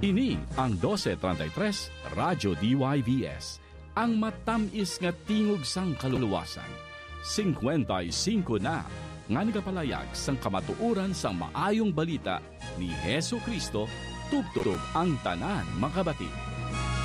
Ini ang 1233 Radyo DYVS, ang matamis nga tingog sang kaluluwasan. 55 na nga nagapalayag sang kamatuuran sang maayong balita ni Hesu Kristo, tubtob ang tanan makabati.